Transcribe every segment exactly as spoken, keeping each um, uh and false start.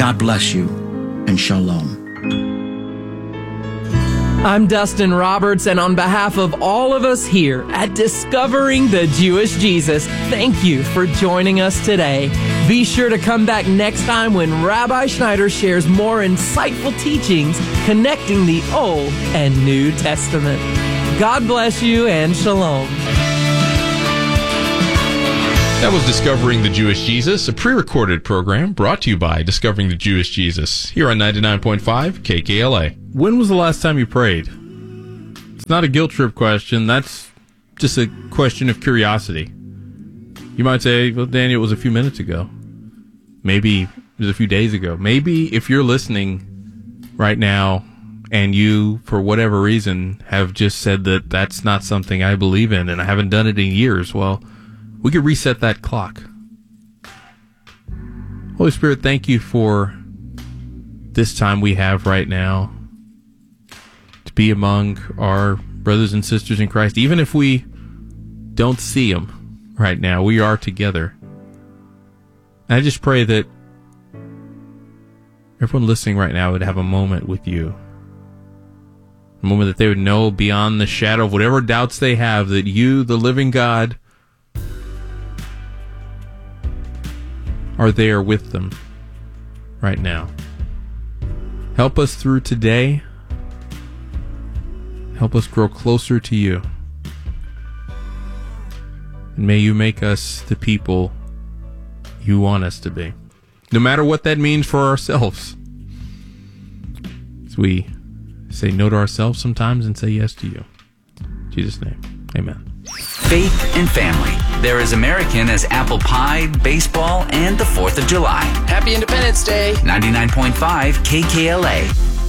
God bless you, and shalom. I'm Dustin Roberts, and on behalf of all of us here at Discovering the Jewish Jesus, thank you for joining us today. Be sure to come back next time when Rabbi Schneider shares more insightful teachings connecting the Old and New Testament. God bless you, and shalom. That was Discovering the Jewish Jesus, a pre-recorded program brought to you by Discovering the Jewish Jesus, here on ninety-nine point five K K L A. When was the last time you prayed? It's not a guilt trip question. That's just a question of curiosity. You might say, well, Daniel, it was a few minutes ago. Maybe it was a few days ago. Maybe if you're listening right now and you, for whatever reason, have just said that that's not something I believe in and I haven't done it in years, well, we could reset that clock. Holy Spirit, thank you for this time we have right now to be among our brothers and sisters in Christ. Even if we don't see them right now, we are together. And I just pray that everyone listening right now would have a moment with you. A moment that they would know beyond the shadow of whatever doubts they have that you, the living God, are there with them right now. Help us through today. Help us grow closer to you. And may you make us the people you want us to be, no matter what that means for ourselves. As we say no to ourselves sometimes and say yes to you. In Jesus' name, amen. Faith and family. They're as American as apple pie, baseball, and the fourth of July. Happy Independence Day. ninety-nine point five K K L A.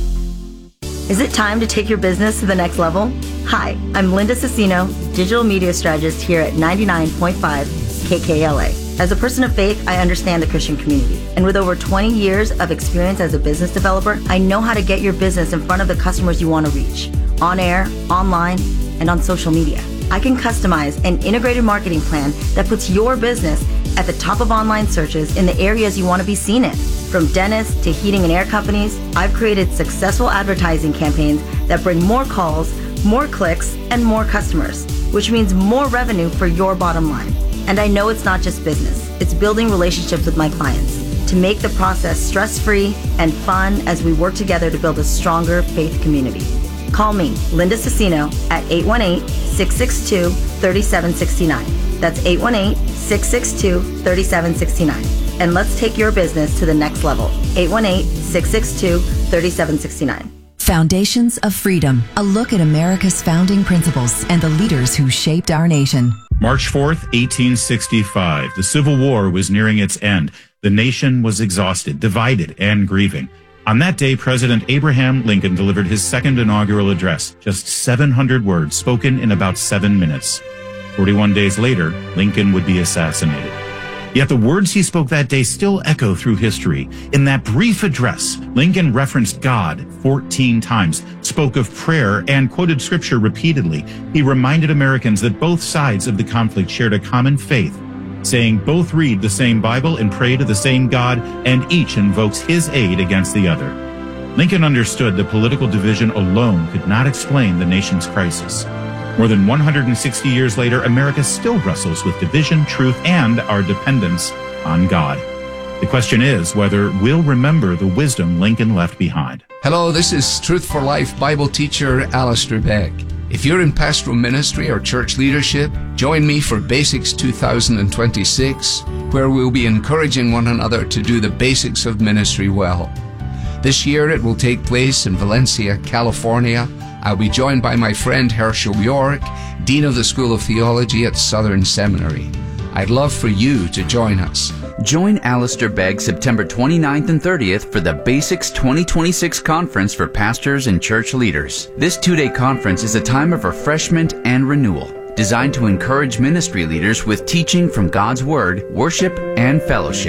Is it time to take your business to the next level? Hi, I'm Linda Cicino, digital media strategist here at ninety-nine point five K K L A. As a person of faith, I understand the Christian community. And with over twenty years of experience as a business developer, I know how to get your business in front of the customers you want to reach, on air, online, and on social media. I can customize an integrated marketing plan that puts your business at the top of online searches in the areas you want to be seen in. From dentists to heating and air companies, I've created successful advertising campaigns that bring more calls, more clicks, and more customers, which means more revenue for your bottom line. And I know it's not just business. It's building relationships with my clients to make the process stress-free and fun as we work together to build a stronger faith community. Call me, Linda Cicino, at eight one eight, six six two, three seven six nine. That's eight one eight, six six two, three seven six nine. And let's take your business to the next level. eight one eight, six six two, three seven six nine. Foundations of Freedom, a look at America's founding principles and the leaders who shaped our nation. March fourth, eighteen sixty-five. The Civil War was nearing its end. The nation was exhausted, divided, and grieving. On that day, President Abraham Lincoln delivered his second inaugural address, just seven hundred words spoken in about seven minutes. forty-one days later, Lincoln would be assassinated. Yet the words he spoke that day still echo through history. In that brief address, Lincoln referenced God fourteen times, spoke of prayer, and quoted scripture repeatedly. He reminded Americans that both sides of the conflict shared a common faith, saying both read the same Bible and pray to the same God, and each invokes his aid against the other. Lincoln understood that political division alone could not explain the nation's crisis. More than one hundred sixty years later, America still wrestles with division, truth, and our dependence on God. The question is whether we'll remember the wisdom Lincoln left behind. Hello, this is Truth for Life Bible teacher Alistair Begg. If you're in pastoral ministry or church leadership, join me for Basics two thousand twenty-six, where we'll be encouraging one another to do the basics of ministry well. This year it will take place in Valencia, California. I'll be joined by my friend Herschel York, Dean of the School of Theology at Southern Seminary. I'd love for you to join us. Join Alistair Begg September twenty-ninth and thirtieth for the Basics twenty twenty-six Conference for Pastors and Church Leaders. This two-day conference is a time of refreshment and renewal, designed to encourage ministry leaders with teaching from God's Word, worship, and fellowship.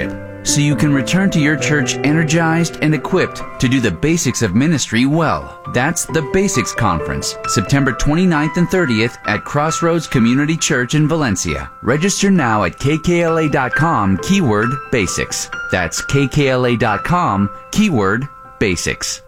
so you can return to your church energized and equipped to do the basics of ministry well. That's the Basics Conference, September twenty-ninth and thirtieth at Crossroads Community Church in Valencia. Register now at k k l a dot com, keyword basics. That's k k l a dot com, keyword basics.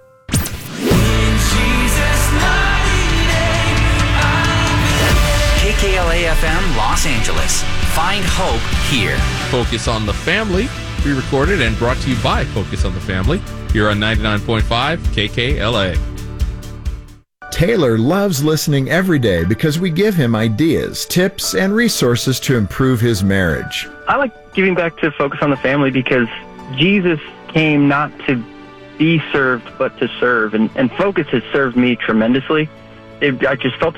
K K L A F M Los Angeles. Find hope here. Focus on the Family, pre-recorded and brought to you by Focus on the Family, here on ninety-nine point five K K L A. Taylor loves listening every day because we give him ideas, tips, and resources to improve his marriage. I like giving back to Focus on the Family because Jesus came not to be served, but to serve. And, and Focus has served me tremendously. It, I just felt